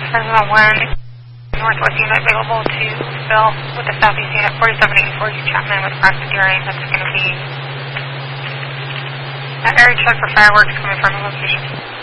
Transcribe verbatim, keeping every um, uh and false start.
Cessna one, Northwest unit available to fill with the Southeast unit forty-seven eighty-four Chapman with profiteering. That's going to be an area check for fireworks coming from a location.